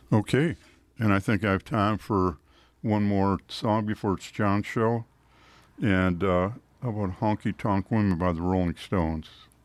Okay, and I think I have time for one more song before it's John's show. And how about Honky Tonk Women by the Rolling Stones?